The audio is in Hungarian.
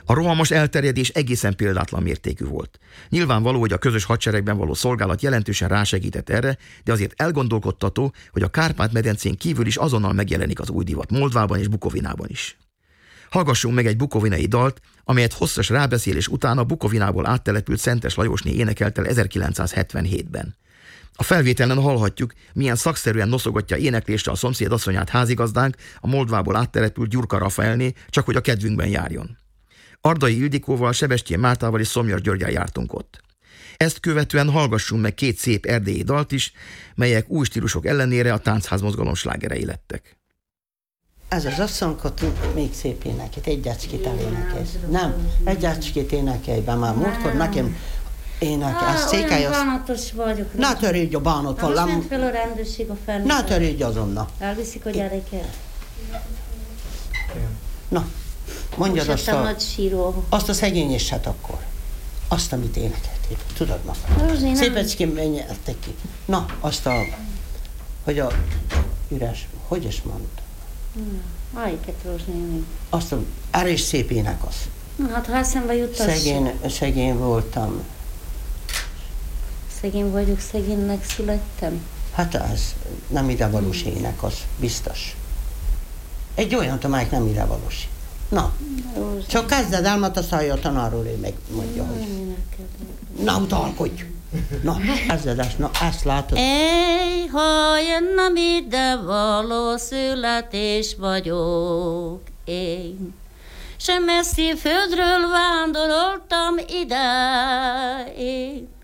A rohamos elterjedés egészen példátlan mértékű volt. Nyilvánvaló, hogy a közös hadseregben való szolgálat jelentősen rásegített erre, de azért elgondolkodtató, hogy a Kárpát-medencén kívül is azonnal megjelenik az új divat Moldvában és Bukovinában is. Hallgassunk meg egy bukovinai dalt, amelyet hosszas rábeszélés után a Bukovinából áttelepült Szentes Lajosné énekelt el 1977-ben. A felvételen hallhatjuk, milyen szakszerűen noszogatja éneklésre a szomszéd asszonyát házigazdánk, a Moldvából áttelepült Gyurka Rafaelné, csak hogy a kedvünkben járjon. Ardai Ildikóval, Sebestyén Mártával és Szomjas Györggyel jártunk ott. Ezt követően hallgassunk meg két szép erdélyi dalt is, melyek új stílusok ellenére a táncházmozgalom slágerei lettek. Ez az asszonykot még szép éneket, egy gyácskét elénekelj. Nem, egy gyácskét énekelj be már múltkor nekem énekel. Olyan bánatos vagyok. Ne törődj a bánat van. Most ment fel a rendőrség a felnőtt. Ne törődj azonnal. Elviszik a gyereket. Na, mondjad azt a szegényeset akkor. Azt, amit énekeltél. Tudod ma? Szépecskén menjeltek ki. Na, azt a, hogy a üres, hogy is mondta? Melyiket, Rózsnéni? Azt a, erre is szép ének az. Hát ha eszembe juttass. Szegény voltam. Szegény vagyok, szegénynek születtem. Hát az nem idevalós ének, az biztos. Egy olyan, amelyik nem idevalós. Na, csak kezded el, mert a szája a tanárról ő megmondja, hogy... Na, utalkodj! Na, kezded ezt, na, ezt látod. Ej, ha én nem idevaló születés vagyok, én sem messzi földről vándoroltam ide, én